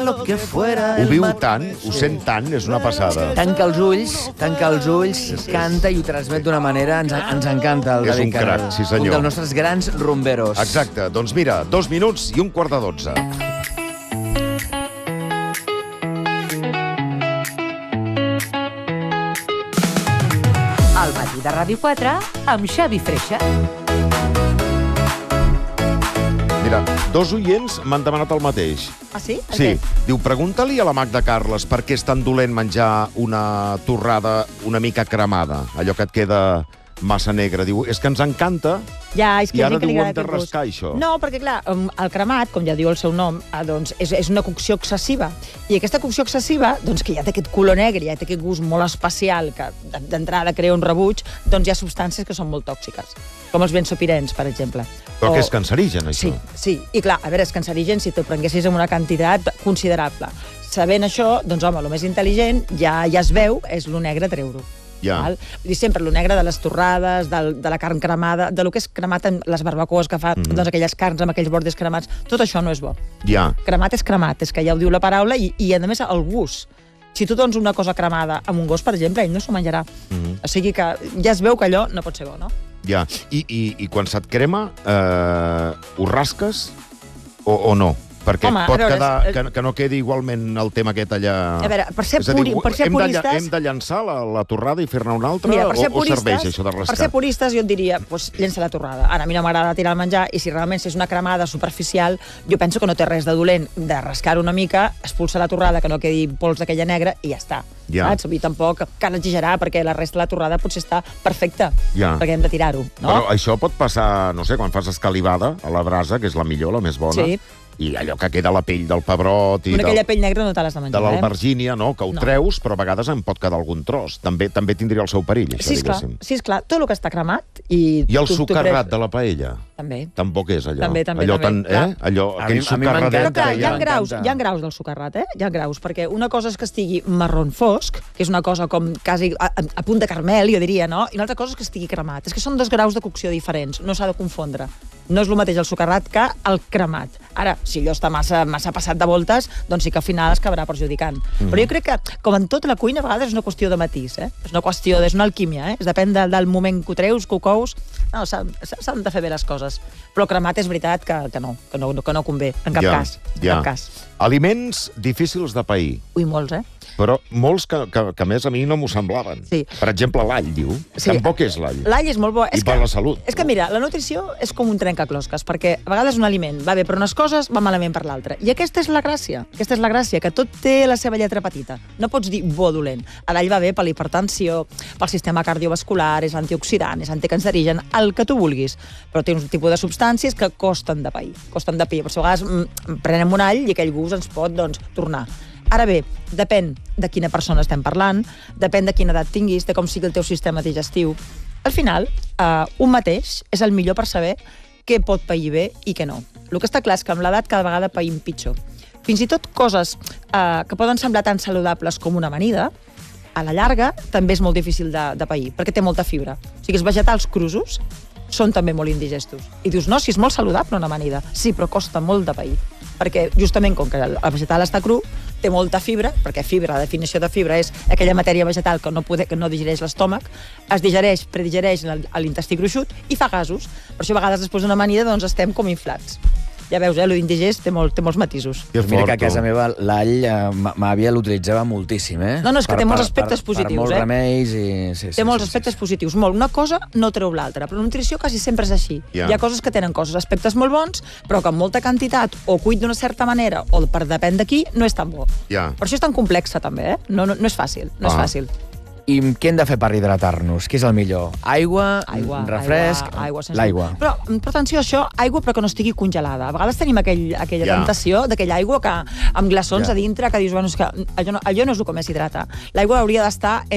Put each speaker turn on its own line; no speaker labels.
lo que fuera
Ho viu tant, ho sent tant, és una passada.
Tanca els ulls, canta i ho transmet d'una manera... Ens encanta el
És
David
un crac,
Carril.
sí senyor.
Un dels nostres grans rumberos.
Exacte, doncs mira, 2 minuts i 1:45.
Al matí de Ràdio 4 amb Xavi Freixa.
Mira, 2 oients m'han demanat el mateix.
Ah, sí?
Sí, diu, pregunta-li a la Magda Carles per què és tan dolent menjar una torrada una mica cremada, allò que et queda massa negre. Diu, és que ens encanta
Ja, és que
i
hi ha
ara
gent que li
diu,
agrada
hem de
aquest gust.
rascar això.
No, perquè clar, el cremat, com ja diu el seu nom, doncs és una cocció excessiva. I aquesta cocció excessiva, doncs que ja té aquest color negre, ja té aquest gust molt especial, que d'entrada crea un rebuig, doncs hi ha substàncies que són molt tòxiques, com els benzopirens, per exemple.
Però que és cancerigen, això.
Sí. I clar, a veure, és cancerigen si t'ho prenguessis amb una quantitat considerable. Sabent això, doncs home, el més intel·ligent ja es veu, és lo negre treure-ho.
Ja.
Vull dir, sempre lo negre de les torrades, de la carn cremada, de lo que és cremat en les barbacoes que fa, doncs aquelles carns amb aquells bordes cremats, tot això no és bo.
Ja.
Cremat, és que ja ho diu la paraula, i a més el gust. Si tu dones una cosa cremada amb un gos, per exemple, ell no s'ho menjarà. O sigui que ja es veu que allò no pot ser bo, no?
Ja. I quan se't crema, ho rasques o no? Perquè
Home,
pot
a veure,
quedar que no quedi igualment el tema aquest allà...
A veure, per ser
És a dir,
puristes...
hem de llançar la torrada i fer-ne una altra?
Mira,
O serveix això de rascar?
Per ser puristes, jo et diria, doncs, llença la torrada. Ara, a mi no m'agrada tirar el menjar, i si realment és una cremada superficial, jo penso que no té res de dolent de rascar-ho una mica, expulsar la torrada, que no quedi pols d'aquella negra, i ja està.
Ja.
Saps? Vull dir, tampoc cal exagerar, perquè la resta de la torrada potser està perfecta,
Ja.
perquè hem de tirar-ho, no?
Però això pot passar, no sé, quan fas escalivada a la brasa, que és la millor, la més bona,
Sí.
i allò que queda la pell del pebrot i
Aquella pell negra no te l'has de menjar,
de l'albergínia, no? Que ho
No.
treus, però a vegades en pot quedar algun tros. També tindria el seu perill, això,
Sí,
diguéssim.
esclar, tot el que està cremat... I
I el
tu
socarrat
prens-
de la paella?
També.
Tampoc és allò.
També,
allò tan,
clar.
Allò,
A
aquell
mi
socarradet.
Però
m'encanta,
clar, hi ha
m'encanta.
graus del socarrat, Hi ha graus, perquè una cosa és que estigui marron fosc, que és una cosa com quasi a punt de carmel, jo diria, no? I l'altra cosa és que estigui cremat. És que són 2 graus de cocció diferents, no s'ha de confondre. No és el mateix el socarrat que el cremat. Ara, si allò està massa passat de voltes, doncs sí que al final es acabarà perjudicant. Però jo crec que, com en tota la cuina, a vegades és una qüestió de matís, És una qüestió, és una alquímia, Es depèn del moment que ho treus, que ho cous. No, s'han de fer bé les coses. Però el cremat és veritat que no convé, en cap cas. En cap cas.
Aliments difícils de pair,
Ui, molts,
però molts que a més a mi no m'ho semblaven.
Sí.
Per exemple, l'all, diu.
Sí.
Tampoc és l'all.
L'all és molt bo.
I per la salut.
És que, mira, la nutrició és com un trencaclosques, perquè a vegades un aliment va bé per unes coses, va malament per l'altra. I aquesta és la gràcia. Aquesta és la gràcia, que tot té la seva lletra petita. No pots dir bo dolent. L'all va bé per la hipertensió, pel sistema cardiovascular, és antioxidant, és anticancerigen, el que tu vulguis. Però té un tipus de substàncies que costen de pair. Costen de pair. Per això a vegades prenem un all i aquell gust ens pot, doncs, tornar. Ara bé, depèn de quina persona estem parlant, depèn de quina edat tinguis, de com sigui el teu sistema digestiu. Al final, un mateix és el millor per saber què pot pair bé i què no. El que està clar és que amb l'edat cada vegada païm pitjor. Fins i tot coses que poden semblar tan saludables com una amanida, a la llarga també és molt difícil de pair, perquè té molta fibra. O sigui, els vegetals crusos són també molt indigestos. I dius, no, si és molt saludable una amanida. Sí, però costa molt de pair. Perquè justament com que el vegetal està cru, té molta fibra, perquè fibra, la definició de fibra és aquella matèria vegetal que no digereix l'estómac, es digereix, predigereix a l'intestí gruixut i fa gasos. Per això a vegades després d'una amanida doncs estem com inflats. Ja veus, l'indigest té molts matisos.
Mira que a casa meva l'all, ma àvia l'utilitzava moltíssim,
No, és que té molts aspectes positius,
Per molts remeis i...
Té molts aspectes positius, molt. Una cosa no treu l'altra, però la nutrició quasi sempre és així. Hi ha coses que tenen aspectes molt bons, però que amb molta quantitat o cuit d'una certa manera o per depèn de qui, no és tan bo. Per això és tan complexa, també, No és fàcil, no és fàcil.
I què hem de fer per hidratar-nos? Què és el millor? Aigua, refresc... L'aigua.
Però atenció a això, aigua però que no estigui congelada. A vegades tenim aquella tentació d'aquella aigua que amb glaçons a dintre, que dius, bueno, és que allò no és el que més hidrata. L'aigua hauria d'estar